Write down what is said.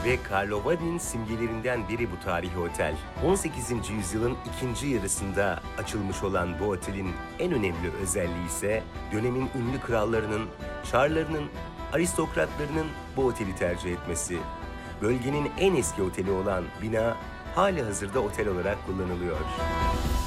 Ve Karlova'nın simgelerinden biri bu tarihi otel. 18. yüzyılın ikinci yarısında açılmış olan bu otelin en önemli özelliği ise dönemin ünlü krallarının, çarlarının, aristokratlarının bu oteli tercih etmesi. Bölgenin en eski oteli olan bina halihazırda otel olarak kullanılıyor.